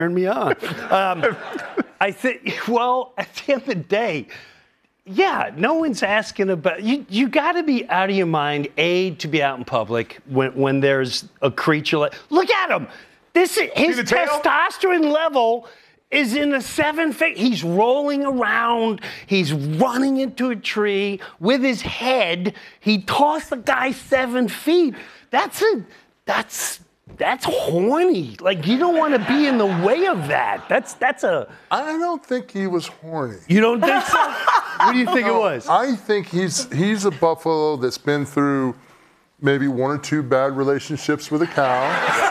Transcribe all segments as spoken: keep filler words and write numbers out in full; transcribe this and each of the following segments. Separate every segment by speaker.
Speaker 1: turn me on. Um, I think, well, at the end of the day, yeah, no one's asking about you. You got to be out of your mind, A, to be out in public when when there's a creature like. Look at him. This is his testosterone level is in the seven feet. He's rolling around. He's running into a tree with his head. He tossed the guy seven feet. That's a that's. That's horny. Like, you don't want to be in the way of that. That's that's a...
Speaker 2: I don't think he was horny.
Speaker 1: You don't think so? What do you think no, it was?
Speaker 2: I think he's he's a buffalo that's been through maybe one or two bad relationships with a cow.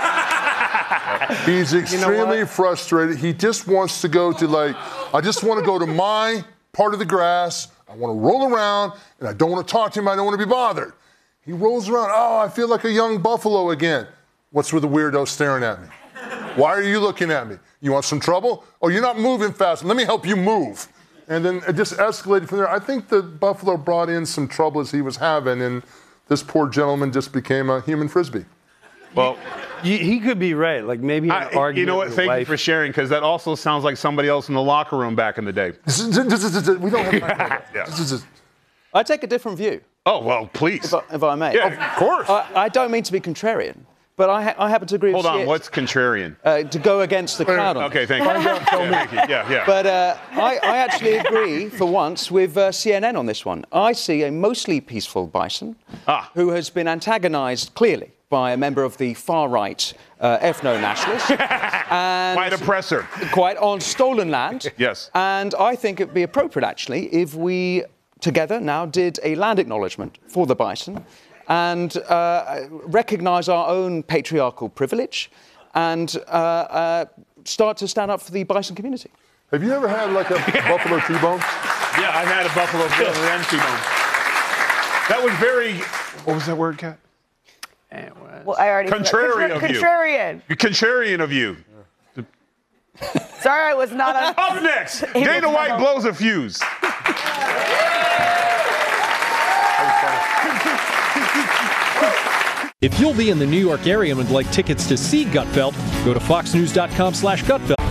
Speaker 2: He's extremely you know frustrated. He just wants to go to, like, I just want to go to my part of the grass. I want to roll around, and I don't want to talk to him. I don't want to be bothered. He rolls around. Oh, I feel like a young buffalo again. What's with the weirdo staring at me? Why are you looking at me? You want some trouble? Oh, you're not moving fast. Let me help you move. And then it just escalated from there. I think the buffalo brought in some trouble as he was having, and this poor gentleman just became a human frisbee.
Speaker 3: Well,
Speaker 1: he, he could be right. Like maybe an
Speaker 3: I,
Speaker 1: argument.
Speaker 3: You know what?
Speaker 1: With
Speaker 3: Thank
Speaker 1: wife.
Speaker 3: you for sharing, because that also sounds like somebody else in the locker room back in the day.
Speaker 2: We don't have time for that.
Speaker 4: I take a different view.
Speaker 3: Oh, well, please.
Speaker 4: If I, if I may.
Speaker 3: Yeah, of course.
Speaker 4: I, I don't mean to be contrarian. But I, ha- I happen to agree
Speaker 3: Hold
Speaker 4: with
Speaker 3: on,
Speaker 4: Sid,
Speaker 3: what's contrarian?
Speaker 4: Uh, to go against the crowd on
Speaker 3: Okay, thank you.
Speaker 4: yeah,
Speaker 3: thank you. Yeah, yeah.
Speaker 4: But uh, I, I actually agree, for once, with uh, C N N on this one. I see a mostly peaceful bison
Speaker 3: ah.
Speaker 4: who has been antagonised, clearly, by a member of the far-right uh, ethno-nationalists. and
Speaker 3: Quite oppressor.
Speaker 4: Quite on stolen land.
Speaker 3: Yes.
Speaker 4: And I think it would be appropriate, actually, if we, together now, did a land acknowledgement for the bison and uh, recognise our own patriarchal privilege and uh, uh, start to stand up for the bison community.
Speaker 2: Have you ever had, like, a buffalo T-bone?
Speaker 3: Yeah, I've had a buffalo and T-bone. That was very, what was that word, Kat?
Speaker 5: Well, I already
Speaker 3: Contrarian
Speaker 5: Contra-
Speaker 3: of you.
Speaker 5: Contrarian.
Speaker 3: Contrarian of you.
Speaker 5: Sorry, I was not on.
Speaker 3: Up next, Dana White blows a fuse.
Speaker 6: If you'll be in the New York area and would like tickets to see Gutfeld, go to fox news dot com slash Gutfeld.